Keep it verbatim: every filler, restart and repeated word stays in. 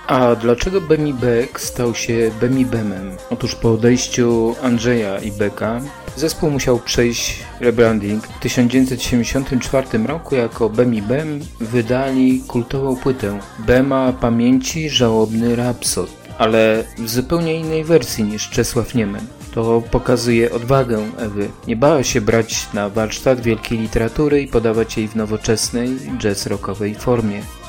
A dlaczego Bemi Beck stał się Bemi Bemem? Otóż po odejściu Andrzeja i Becka zespół musiał przejść rebranding. W tysiąc dziewięćset siedemdziesiątym czwartym roku jako Bemi Bem wydali kultową płytę Bema Pamięci Żałobny Rapsod, ale w zupełnie innej wersji niż Czesław Niemen. To pokazuje odwagę Ewy. Nie bała się brać na warsztat wielkiej literatury i podawać jej w nowoczesnej, jazz rockowej formie.